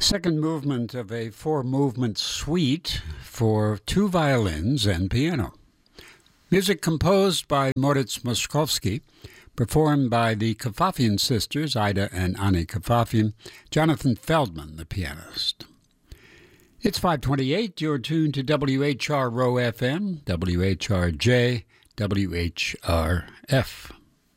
Second movement of a four-movement suite for two violins and piano. Music composed by Moritz Moszkowski, performed by the Kafafian sisters, Ida and Annie Kafafian, Jonathan Feldman, the pianist. It's 5:28. You're tuned to WHRO FM, WHRJ, WHRF.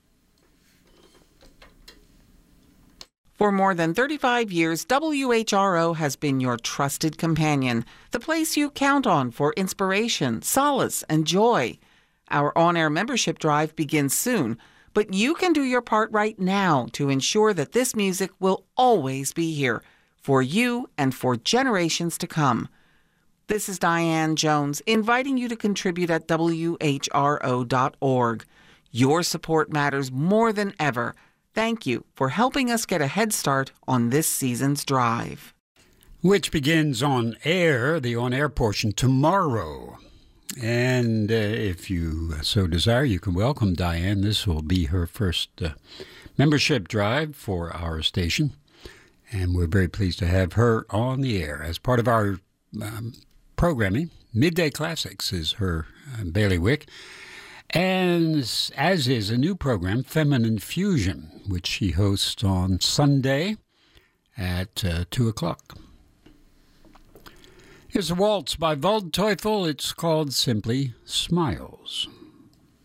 For more than 35 years, WHRO has been your trusted companion, the place you count on for inspiration, solace, and joy. Our on-air membership drive begins soon, but you can do your part right now to ensure that this music will always be here for you and for generations to come. This is Diane Jones, inviting you to contribute at WHRO.org. Your support matters more than ever. Thank you for helping us get a head start on this season's drive. Which begins on air, the on-air portion, tomorrow. And if you so desire, you can welcome Diane. This will be her first membership drive for our station. And we're very pleased to have her on the air as part of our programming. Midday Classics is her bailiwick. And as is a new program, Feminine Fusion, which she hosts on Sunday at 2 o'clock. Here's a waltz by Waldteufel. It's called simply Smiles.